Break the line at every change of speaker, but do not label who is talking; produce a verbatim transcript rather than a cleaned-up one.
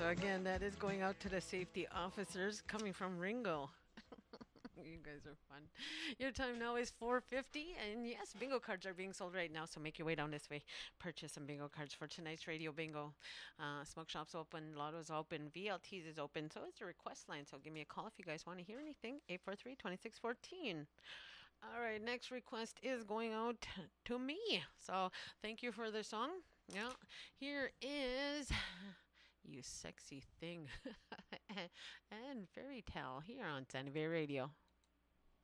So again, that is going out to the safety officers coming from Ringo. You guys are fun. Your time now is four fifty, and yes, bingo cards are being sold right now. So make your way down this way. Purchase some bingo cards for tonight's radio bingo. Uh, smoke shops open, Lotto's open, V L Ts is open. So is the request line. So give me a call if you guys want to hear anything. eight four three, two six one four. All right, next request is going out to me. So thank you for the song. Yeah, here is You Sexy Thing and Fairy Tale here on Sandy Bay Radio.